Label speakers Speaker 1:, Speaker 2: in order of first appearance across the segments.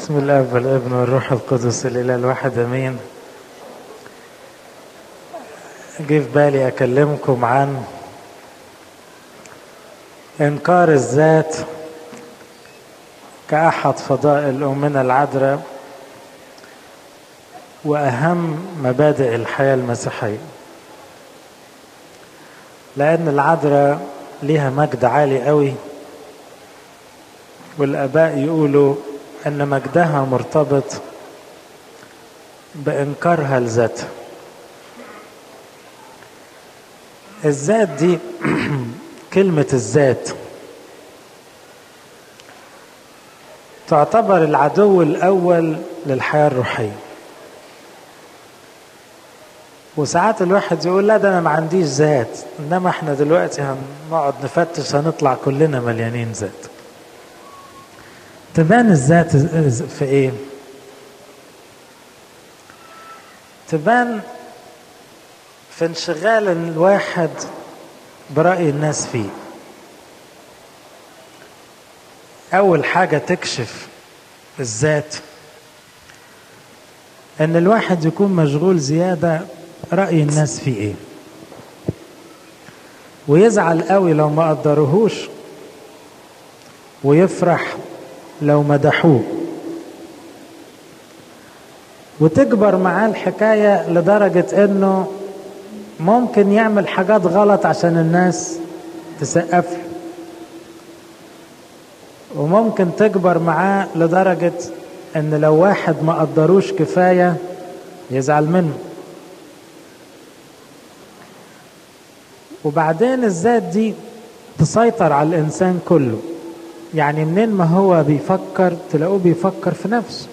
Speaker 1: بسم الله والابن والروح القدس الاله الواحد امين. جه في بالي اكلمكم عن انكار الذات كأحد فضائل امنا العذراء واهم مبادئ الحياة المسيحية، لان العذراء ليها مجد عالي قوي، والاباء يقولوا ان مجدها مرتبط بانكارها لذاتها. الذات دي كلمة الذات تعتبر العدو الاول للحياة الروحية. وساعات الواحد يقول لا ده انا ما عنديش ذات، انما احنا دلوقتي هنقعد نفتش هنطلع كلنا مليانين ذات. تبان الذات في ايه؟ تبان في انشغال الواحد برأي الناس فيه. اول حاجة تكشف الذات ان الواحد يكون مشغول زيادة رأي الناس فيه ايه، ويزعل قوي لو ما قدروهوش، ويفرح لو مدحوه، وتكبر معاه الحكاية لدرجة انه ممكن يعمل حاجات غلط عشان الناس تسقف له، وممكن تكبر معاه لدرجة ان لو واحد ما قدروش كفاية يزعل منه. وبعدين الذات دي تسيطر على الانسان كله، يعني منين ما هو بيفكر تلاقوه بيفكر في نفسه،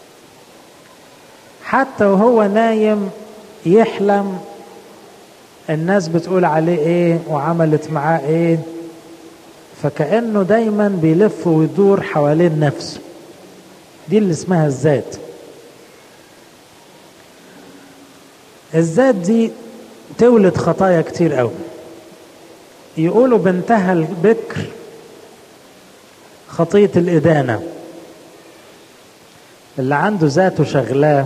Speaker 1: حتى وهو نايم يحلم الناس بتقول عليه ايه وعملت معاه ايه، فكأنه دايما بيلف ويدور حوالين نفسه. دي اللي اسمها الذات. الذات دي تولد خطايا كتير قوي. يقولوا بنتها البكر خطية الإدانة. اللي عنده ذاته شغلاه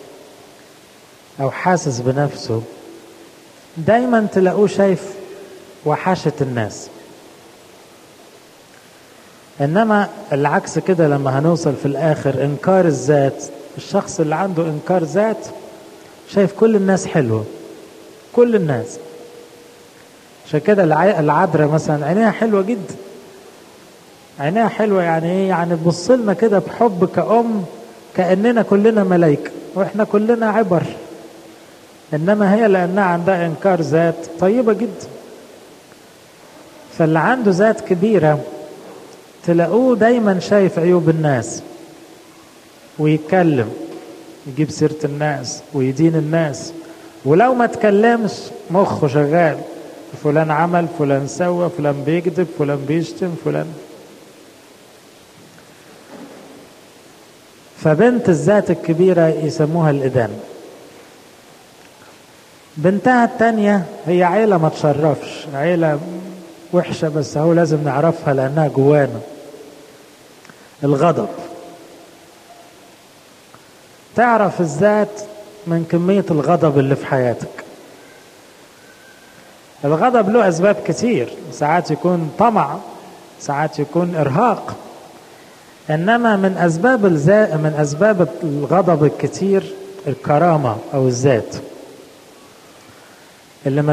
Speaker 1: أو حاسس بنفسه دايما تلاقوه شايف وحشة الناس. إنما العكس كده لما هنوصل في الآخر إنكار الذات، الشخص اللي عنده إنكار ذات شايف كل الناس حلوة، كل الناس. عشان كده العذراء مثلا عينيها حلوة جدا، عينيها حلوة يعني ايه؟ يعني تبص لنا كده بحب كأم، كأننا كلنا ملايكة واحنا كلنا عبر. انما هي لانها عندها انكار ذات طيبة جدا. فاللي عنده ذات كبيرة تلاقوه دايما شايف عيوب الناس، ويتكلم يجيب سيرة الناس ويدين الناس، ولو ما تكلمش مخه شغال، فلان عمل، فلان سوى، فلان بيكذب، فلان بيشتم، فلان. فبنت الذات الكبيرة يسموها الإدانة. بنتها التانية هي عيلة ما تشرفش، عيلة وحشة، بس هو لازم نعرفها لأنها جوانا. الغضب. تعرف الذات من كمية الغضب اللي في حياتك. الغضب له أسباب كتير، ساعات يكون طمع، ساعات يكون إرهاق. إنما من أسباب الغضب الكتير الكرامة أو الذات اللي